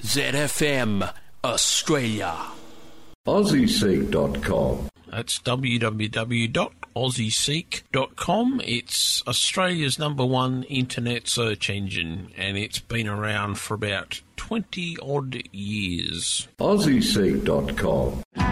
ZFM Australia. AussieSeek.com. That's www.aussieseek.com. It's Australia's #1 internet search engine, and it's been around for about 20-odd years. AussieSeek.com.